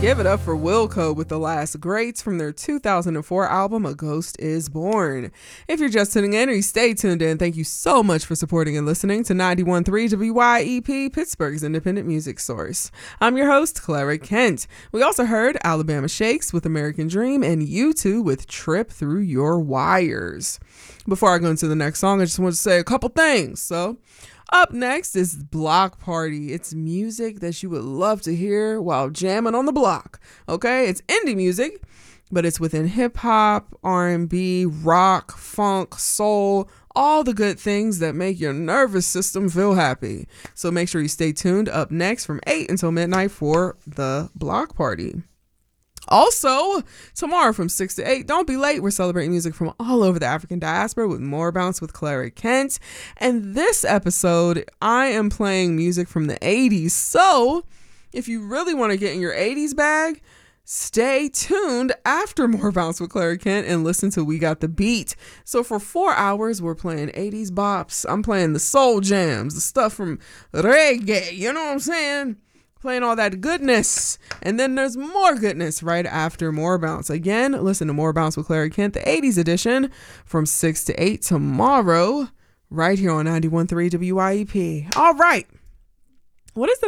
Give it up for Wilco with The Last Greats from their 2004 album, A Ghost Is Born. If you're just tuning in or you stay tuned in, thank you so much for supporting and listening to 91.3 WYEP, Pittsburgh's independent music source. I'm your host, Clara Kent. We also heard Alabama Shakes with American Dream and U2 with Trip Through Your Wires. Before I go into the next song, I just want to say a couple things. Up next is Block Party. It's music that you would love to hear while jamming on the block. Okay, it's indie music, but it's within hip hop, R&B, rock, funk, soul, all the good things that make your nervous system feel happy. So make sure you stay tuned up next from 8 until midnight for the Block Party. Also, tomorrow from 6 to 8, don't be late. We're celebrating music from all over the African diaspora with More Bounce with Clara Kent. And this episode, I am playing music from the 80s. So if you really want to get in your 80s bag, stay tuned after More Bounce with Clara Kent and listen to We Got the Beat. So for 4 hours, we're playing 80s bops. I'm playing the soul jams, the stuff from reggae, you know what I'm saying? Playing all that goodness. And then there's more goodness right after More Bounce. Again, listen to More Bounce with Clara Kent, the 80s edition, from 6 to 8 tomorrow, right here on 91.3 WYEP. All right. What is the